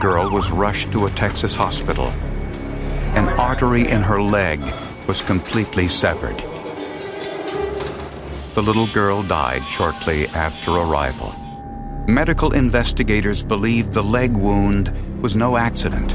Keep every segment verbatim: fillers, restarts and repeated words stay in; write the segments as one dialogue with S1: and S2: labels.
S1: girl was rushed to a Texas hospital. An artery in her leg was completely severed. The little girl died shortly after arrival. Medical investigators believed the leg wound was no accident.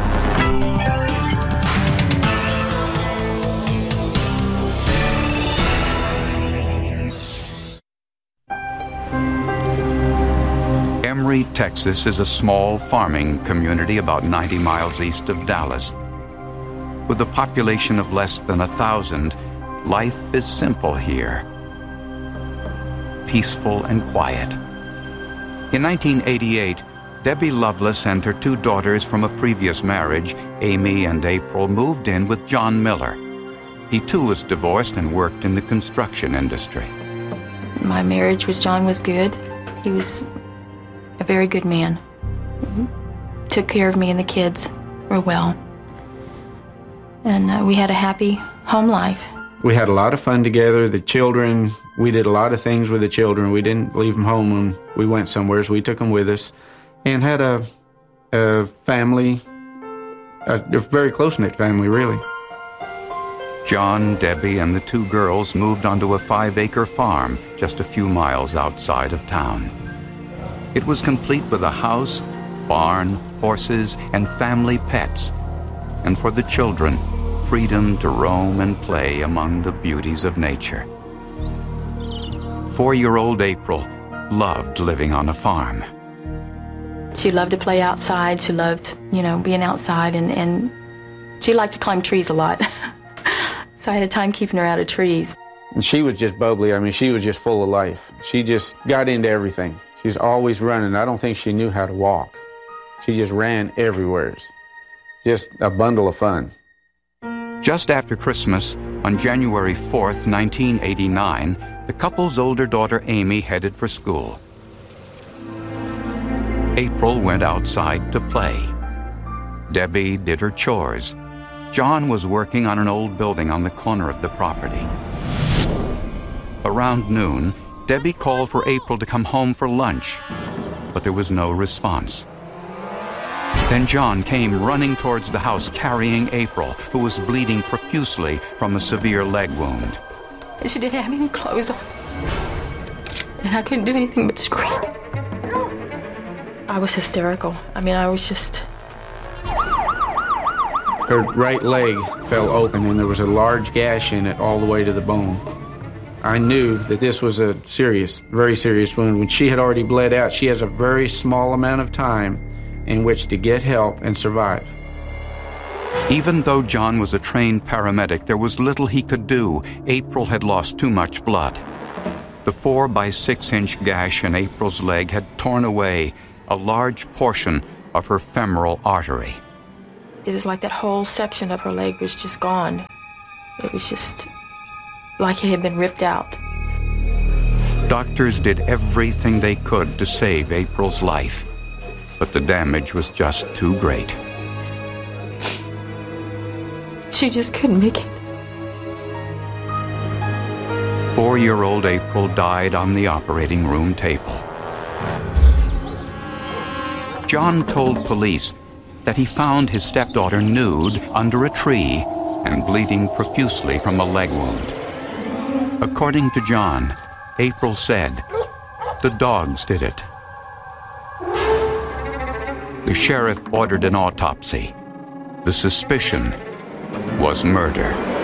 S1: Emory, Texas is a small farming community about ninety miles east of Dallas. With a population of less than a thousand, life is simple here. Peaceful and quiet. In nineteen eighty-eight, Debbie Lovelace and her two daughters from a previous marriage, Amy and April, moved in with John Miller. He too was divorced and worked in the construction industry.
S2: My marriage with John was good. He was a very good man. He took care of me and the kids real well. And uh, we had a happy home life.
S3: We had a lot of fun together. The children, we did a lot of things with the children. We didn't leave them home when we went somewhere, so we took them with us. And had a, a family, a, a very close-knit family, really.
S1: John, Debbie, and the two girls moved onto a five-acre farm just a few miles outside of town. It was complete with a house, barn, horses, and family pets. And for the children, freedom to roam and play among the beauties of nature. Four-year-old April loved living on a farm.
S2: She loved to play outside. She loved, you know, being outside, and, and she liked to climb trees a lot. So I had a time keeping her out of trees.
S3: And she was just bubbly. I mean, she was just full of life. She just got into everything. She's always running. I don't think she knew how to walk. She just ran everywhere. Just a bundle of fun.
S1: Just after Christmas, on January fourth, nineteen eighty-nine, the couple's older daughter Amy headed for school. April went outside to play. Debbie did her chores. John was working on an old building on the corner of the property. Around noon, Debbie called for April to come home for lunch, but there was no response. Then John came running towards the house carrying April, who was bleeding profusely from a severe leg wound.
S2: She didn't have any clothes on, and I couldn't do anything but scream. I was hysterical. I mean, I was just...
S3: Her right leg fell open, and there was a large gash in it all the way to the bone. I knew that this was a serious, very serious wound. When she had already bled out, she has a very small amount of time in which to get help and survive.
S1: Even though John was a trained paramedic, there was little he could do. April had lost too much blood. The four by six inch gash in April's leg had torn away a large portion of her femoral artery.
S2: It was like that whole section of her leg was just gone. It was just like it had been ripped out.
S1: Doctors did everything they could to save April's life, but the damage was just too great.
S2: She just couldn't make it.
S1: Four-year-old April died on the operating room table. John told police that he found his stepdaughter nude under a tree and bleeding profusely from a leg wound. According to John, April said, "The dogs did it." The sheriff ordered an autopsy. The suspicion was murder.